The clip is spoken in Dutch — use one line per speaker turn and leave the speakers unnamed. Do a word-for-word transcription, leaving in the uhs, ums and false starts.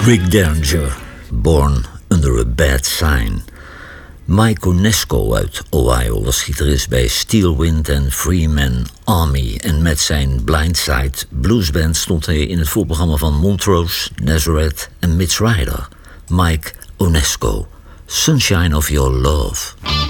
Rick Derringer, Born Under a Bad Sign. Mike Onesco uit Ohio was gitarist bij Steelwind en Freeman Army. En met zijn Blindside Bluesband stond hij in het voorprogramma van Montrose, Nazareth en Mitch Ryder. Mike Onesco, Sunshine of Your Love.